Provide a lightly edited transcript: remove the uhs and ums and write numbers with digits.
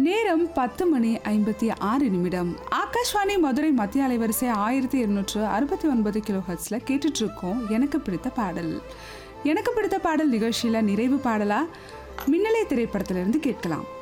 நேரம் 10:56. ஆகாஷ்வாணி மதுரை மத்திய அலைவரிசை 1269 கிலோஹெர்ட்ஸ்ல கேட்டுட்டு இருக்கோம். எனக்கு பிடித்த பாடல். எனக்கு பிடித்த பாடல் நிகழ்ச்சியில நிறைவு பாடலா மின்னலை திரைப்படத்திலிருந்து கேட்கலாம்.